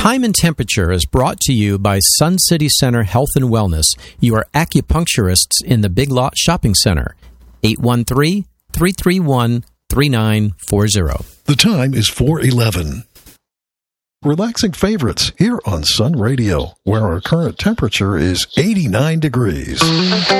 Time and Temperature is brought to you by Sun City Center Health and Wellness, your acupuncturists in the Big Lot Shopping Center. 813-331-3940. The time is 4:11. Relaxing favorites here on Sun Radio, where our current temperature is 89 degrees.